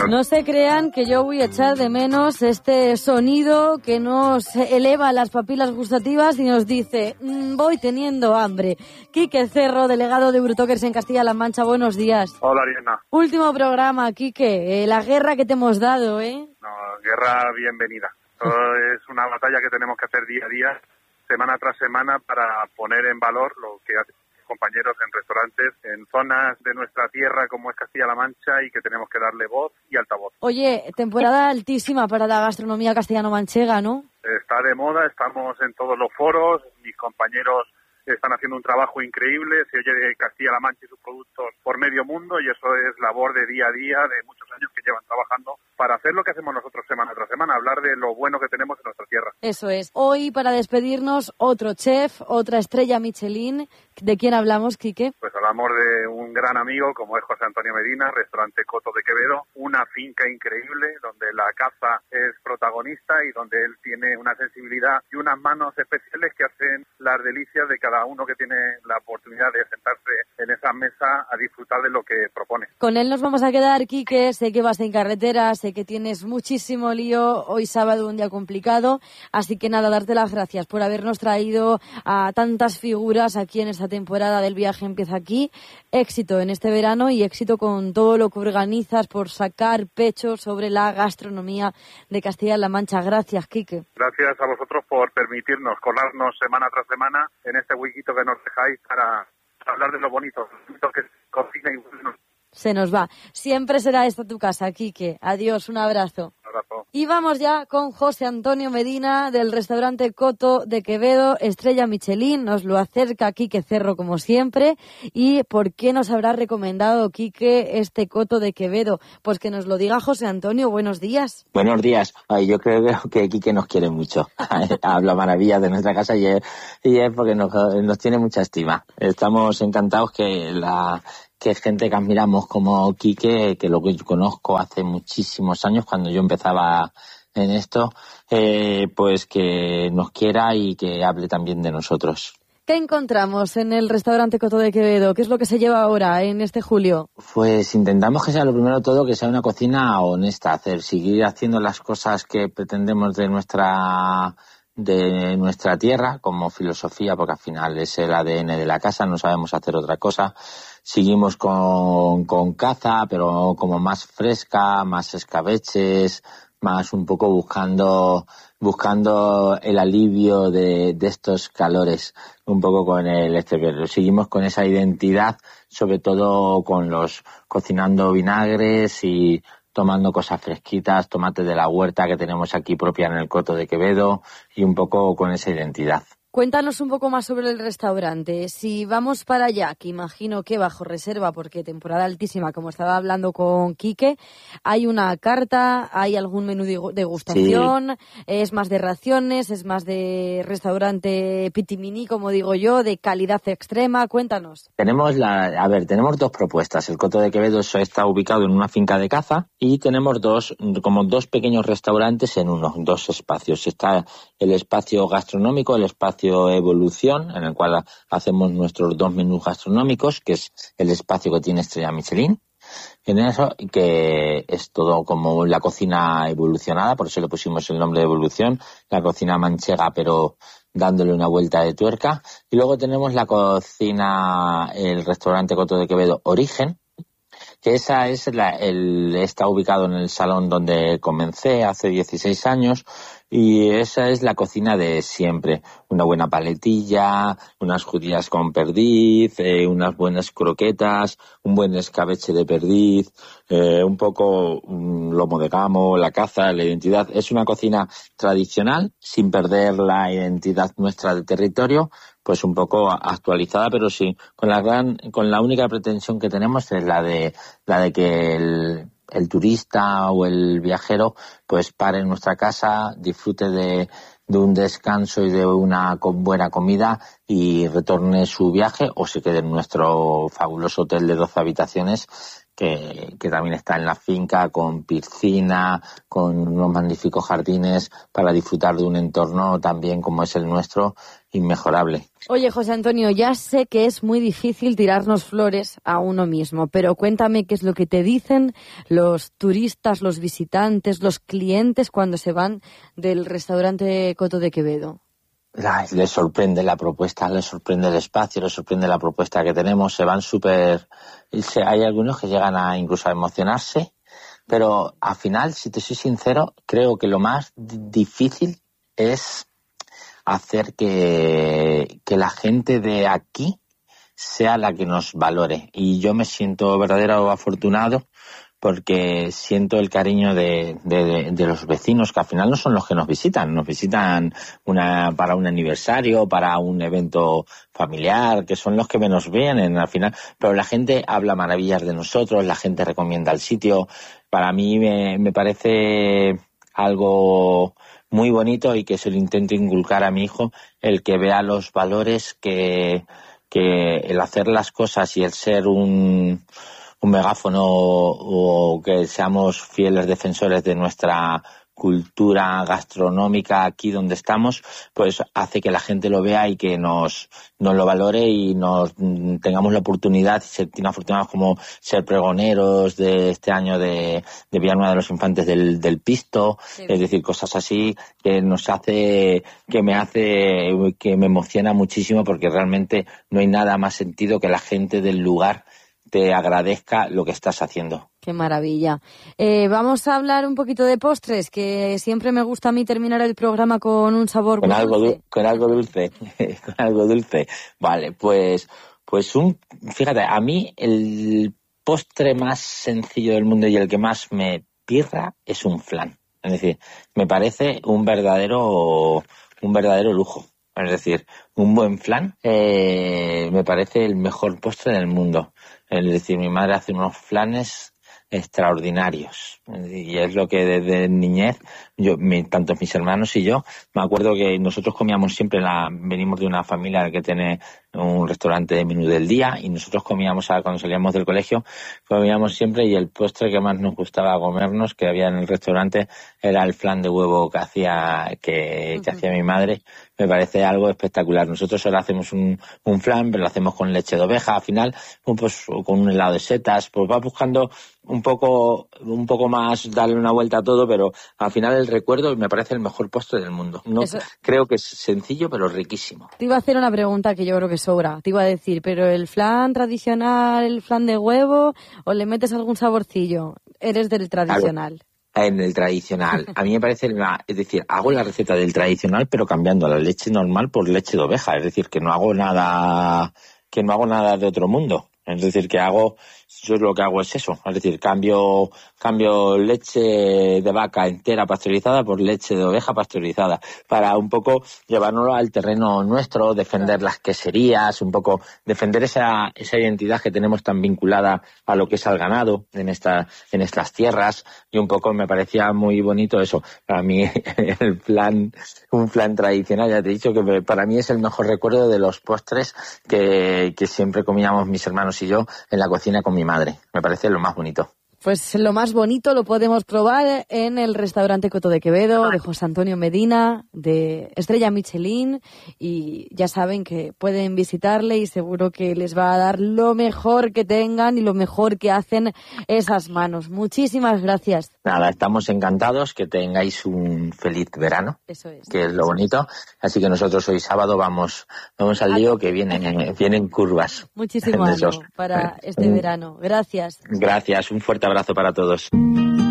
No se crean que yo voy a echar de menos este sonido que nos eleva las papilas gustativas y nos dice, voy teniendo hambre. Quique Cerro, delegado de Eurotokers en Castilla-La Mancha, buenos días. Hola, Ariana. Último programa, Quique, la guerra que te hemos dado, ¿eh? No, guerra bienvenida. Es una batalla que tenemos que hacer día a día, semana tras semana, para poner en valor lo que hacen compañeros en restaurantes, en zonas de nuestra tierra como es Castilla-La Mancha y que tenemos que darle voz y altavoz. Oye, temporada altísima para la gastronomía castellano-manchega, ¿no? Está de moda, estamos en todos los foros, mis compañeros están haciendo un trabajo increíble, se oye de Castilla-La Mancha y sus productos por medio mundo y eso es labor de día a día, de muchos años que llevan trabajando para hacer lo que hacemos nosotros semana tras semana, hablar de lo bueno que tenemos en nuestra tierra. Eso es. Hoy, para despedirnos, otro chef, otra estrella Michelin. ¿De quién hablamos, Quique? Pues hablamos de un gran amigo como es José Antonio Medina, restaurante Coto de Quevedo, una finca increíble donde la caza es protagonista y donde él tiene una sensibilidad y unas manos especiales que hacen las delicias de cada uno que tiene la oportunidad de sentarse en esa mesa a disfrutar de lo que propone. Con él nos vamos a quedar, Quique. Sé que vas en carretera, sé que tienes muchísimo lío, hoy sábado un día complicado, así que nada, darte las gracias por habernos traído a tantas figuras aquí en esta temporada del Viaje Empieza Aquí. Éxito en este verano y éxito con todo lo que organizas por sacar pecho sobre la gastronomía de Castilla-La Mancha. Gracias, Quique. Gracias a vosotros por permitirnos colarnos semana tras semana en este huequito que nos dejáis para hablar de lo bonito que es cocina y bueno. Se nos va. Siempre será esta tu casa, Quique. Adiós, un abrazo. Un abrazo. Y vamos ya con José Antonio Medina del restaurante Coto de Quevedo, estrella Michelin. Nos lo acerca Quique Cerro como siempre. ¿Y por qué nos habrá recomendado Quique este Coto de Quevedo? Pues que nos lo diga José Antonio. Buenos días. Buenos días. Ay, yo creo que Quique nos quiere mucho. Habla maravillas de nuestra casa y es porque nos tiene mucha estima. Estamos encantados que gente que admiramos como Quique, que lo que yo conozco hace muchísimos años, cuando yo empezaba en esto, pues que nos quiera y que hable también de nosotros. ¿Qué encontramos en el restaurante Coto de Quevedo? ¿Qué es lo que se lleva ahora, en este julio? Pues intentamos que sea lo primero de todo, que sea una cocina honesta, seguir haciendo las cosas que pretendemos de nuestra tierra como filosofía, porque al final es el ADN de la casa, no sabemos hacer otra cosa. Seguimos con caza, pero como más fresca, más escabeches, más un poco buscando el alivio de estos calores, un poco con el exterior. Seguimos con esa identidad, sobre todo cocinando vinagres y tomando cosas fresquitas, tomates de la huerta que tenemos aquí propia en el Coto de Quevedo y un poco con esa identidad. Cuéntanos un poco más sobre el restaurante. Si vamos para allá, que imagino que bajo reserva, porque temporada altísima, como estaba hablando con Quique, ¿hay una carta? ¿Hay algún menú de degustación? Sí. ¿Es más de raciones? ¿Es más de restaurante pitimini, como digo yo, de calidad extrema? Cuéntanos. Tenemos dos propuestas. El Coto de Quevedo está ubicado en una finca de caza y tenemos dos pequeños restaurantes en dos espacios. Está el espacio gastronómico, el espacio Evolución, en el cual hacemos nuestros dos menús gastronómicos, que es el espacio que tiene estrella Michelin. En eso, que es todo como la cocina evolucionada, por eso le pusimos el nombre de Evolución, la cocina manchega, pero dándole una vuelta de tuerca. Y luego tenemos la cocina, el restaurante Coto de Quevedo Origen, que esa está ubicado en el salón donde comencé hace 16 años, y esa es la cocina de siempre. Una buena paletilla, unas judías con perdiz, unas buenas croquetas, un buen escabeche de perdiz, un poco lomo de gamo, la caza, la identidad. Es una cocina tradicional, sin perder la identidad nuestra de territorio, pues un poco actualizada, pero sí, con la única pretensión que tenemos es la de que el turista o el viajero pues pare en nuestra casa, disfrute de un descanso y de una buena comida y retorne su viaje o se quede en nuestro fabuloso hotel de 12 habitaciones que también está en la finca, con piscina, con unos magníficos jardines para disfrutar de un entorno también como es el nuestro, inmejorable. Oye, José Antonio, ya sé que es muy difícil tirarnos flores a uno mismo, pero cuéntame qué es lo que te dicen los turistas, los visitantes, los clientes cuando se van del restaurante Coto de Quevedo. Les sorprende la propuesta, les sorprende el espacio, les sorprende la propuesta que tenemos, se van súper... Hay algunos que llegan incluso a emocionarse, pero al final, si te soy sincero, creo que lo más difícil es hacer que la gente de aquí sea la que nos valore. Y yo me siento verdadero afortunado porque siento el cariño de los vecinos, que al final no son los que nos visitan para un aniversario, para un evento familiar, que son los que menos vienen al final, pero la gente habla maravillas de nosotros, la gente recomienda el sitio. Para mí me parece algo muy bonito y que se lo intento inculcar a mi hijo, el que vea los valores que el hacer las cosas y el ser un megáfono o que seamos fieles defensores de nuestra cultura gastronómica aquí donde estamos, pues hace que la gente lo vea y que nos lo valore y nos tengamos la oportunidad, ser tan afortunados como ser pregoneros de este año de Villanueva de los Infantes del Pisto, sí. Es decir, cosas así que que me emociona muchísimo, porque realmente no hay nada más sentido que la gente del lugar te agradezca lo que estás haciendo. Qué maravilla. Vamos a hablar un poquito de postres, que siempre me gusta a mí terminar el programa con un sabor con algo dulce. Con algo dulce. Vale, pues fíjate, a mí el postre más sencillo del mundo y el que más me pirra es un flan. Es decir, me parece un verdadero lujo. Es decir, un buen flan me parece el mejor postre del mundo. Es decir, mi madre hace unos flanes extraordinarios y es lo que desde niñez tanto mis hermanos y yo me acuerdo que nosotros comíamos siempre venimos de una familia que tiene un restaurante de menú del día y nosotros comíamos cuando salíamos del colegio comíamos siempre, y el postre que más nos gustaba comernos que había en el restaurante era el flan de huevo que hacía mi madre. Me parece algo espectacular. Nosotros ahora hacemos un flan, pero lo hacemos con leche de oveja. Al final, pues con un helado de setas, pues va buscando un poco más, darle una vuelta a todo, pero al final el recuerdo me parece el mejor postre del mundo. Creo que es sencillo, pero riquísimo. Te iba a hacer una pregunta que yo creo que sobra. Te iba a decir, ¿pero el flan tradicional, el flan de huevo, o le metes algún saborcillo? Eres del tradicional. Claro. En el tradicional. A mí me parece, es decir, hago la receta del tradicional, pero cambiando la leche normal por leche de oveja. Es decir, que no hago nada de otro mundo. Es decir, yo lo que hago es eso. Es decir, cambio leche de vaca entera pasteurizada por leche de oveja pasteurizada, para un poco llevárnoslo al terreno nuestro, defender las queserías, un poco defender esa identidad que tenemos tan vinculada a lo que es al ganado en estas tierras, y un poco me parecía muy bonito eso. Para mí un flan tradicional, ya te he dicho que para mí es el mejor recuerdo de los postres que siempre comíamos mis hermanos y yo en la cocina con mi madre. Me parece lo más bonito. Pues lo más bonito lo podemos probar en el restaurante Coto de Quevedo, de José Antonio Medina, de Estrella Michelin, y ya saben que pueden visitarle y seguro que les va a dar lo mejor que tengan y lo mejor que hacen esas manos. Muchísimas gracias. Nada, estamos encantados, que tengáis un feliz verano. Eso es. Que es lo bonito. Así que nosotros hoy sábado vamos al lío, que vienen curvas. Muchísimo ánimo para este verano. Gracias. Gracias, un fuerte abrazo para todos.